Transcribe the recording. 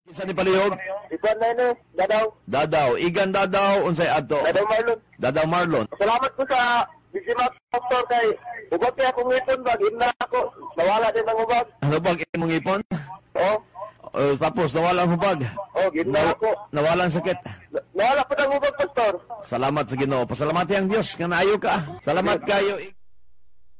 Isa ni palihog? Ikaw na yun, Dadaw. Dadaw. Igan Dadaw, unsay adto? Dadaw Marlon. Dadaw Marlon. Salamat po sa Bisimat Doctor kay ubag kaya akong ngipon bag. Ina ako. Nawala din ang ubag. Ano bang imong ipon? Oo. Tapos nawala ang hubag. Oh, gina ako. Nawala ang sakit. Nawala po ng ubag, Pastor. Salamat sa Ginoo. Pasalamati ang Dios nga naayo ka. Salamat kayo.